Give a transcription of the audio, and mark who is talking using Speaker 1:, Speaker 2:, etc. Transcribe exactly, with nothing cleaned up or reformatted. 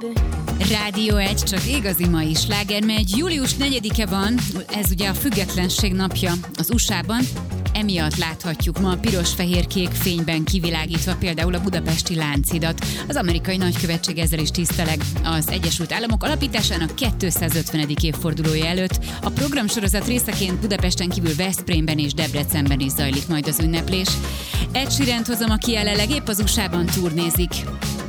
Speaker 1: Rádió egy, csak igazi mai sláger megy. július negyedike van, ez ugye a függetlenség napja az u es á-ban. Emiatt láthatjuk ma a piros-fehér-kék fényben kivilágítva például a budapesti Lánchidat. Az amerikai nagykövetség ezzel is tiszteleg az Egyesült Államok alapításának kétszázötvenedik évfordulója előtt. A programsorozat részeként Budapesten kívül Veszprémben és Debrecenben is zajlik majd az ünneplés. Ed Sheerant hozom, aki jelenleg épp az u es á-ban turnézik.